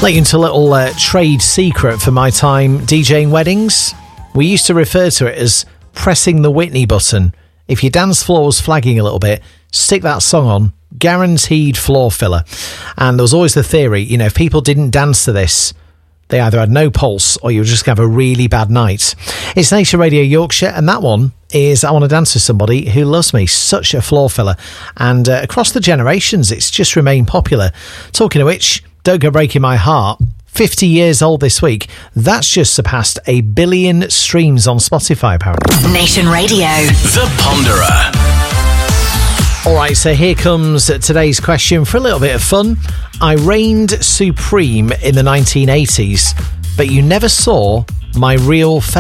Let you into a little trade secret for my time DJing weddings. We used to refer to it as pressing the Whitney button. If your dance floor was flagging a little bit, stick that song on, guaranteed floor filler. And there was always the theory, you know, if people didn't dance to this, they either had no pulse or you were just going to have a really bad night. It's Nation Radio Yorkshire, and that one is I Want to Dance with Somebody Who Loves Me. Such a floor filler. And across the generations, it's just remained popular. Talking of which, Don't Go Breaking My Heart, 50 years old this week. That's just surpassed 1 billion streams on Spotify, apparently. Nation Radio. The Ponderer. All right, so here comes today's question for a little bit of fun. I reigned supreme in the 1980s, but you never saw my real face.